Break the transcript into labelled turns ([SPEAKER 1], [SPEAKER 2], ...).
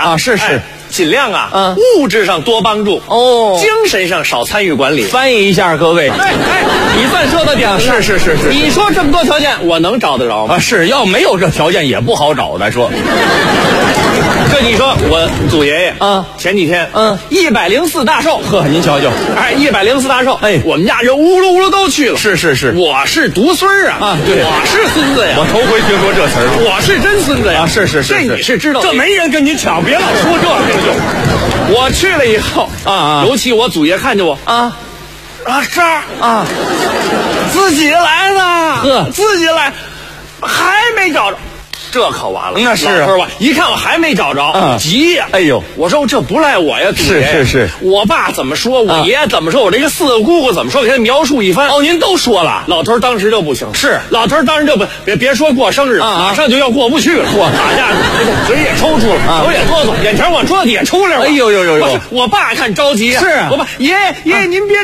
[SPEAKER 1] 啊，是是。
[SPEAKER 2] 尽量啊，物质上多帮助
[SPEAKER 1] 哦，
[SPEAKER 2] 精神上少参与管理。
[SPEAKER 1] 翻译一下，各位，你算说的点子，是。
[SPEAKER 2] 你说这么多条件，我能找得着吗？
[SPEAKER 1] 是要没有这条件也不好找。咱说，
[SPEAKER 2] 这你说我祖爷爷前几天104大寿，
[SPEAKER 1] 呵，您瞧瞧
[SPEAKER 2] ，104大寿，我们家人呜噜都去了。
[SPEAKER 1] 是，
[SPEAKER 2] 我是独孙啊，
[SPEAKER 1] 对，
[SPEAKER 2] 我是孙子呀，
[SPEAKER 1] 我头回听说这词儿，
[SPEAKER 2] 我是真孙子呀，
[SPEAKER 1] 是，
[SPEAKER 2] 这你是知道，
[SPEAKER 1] 这没人跟你抢，别老说这个。
[SPEAKER 2] 我去了以后尤其我祖爷看见我这儿自己来的，自己来，还没找着，这可完了。
[SPEAKER 1] 那是啊，
[SPEAKER 2] 一看我还没找着，急呀！
[SPEAKER 1] 哎呦，
[SPEAKER 2] 我说这不赖我呀，祖爷。
[SPEAKER 1] 是，
[SPEAKER 2] 我爸怎么说，我爷爷怎么说，我这个四个姑姑怎么说，给他描述一番。
[SPEAKER 1] 您都说了，
[SPEAKER 2] 老头当时就不行，
[SPEAKER 1] 是
[SPEAKER 2] 老头当时就不别说过生日，马上就要过不去了。打架嘴也抽搐了，手也哆嗦，眼前往桌子底下出来了。
[SPEAKER 1] 哎呦，
[SPEAKER 2] 我爸看着急呀，
[SPEAKER 1] 是
[SPEAKER 2] 我爸爷爷您别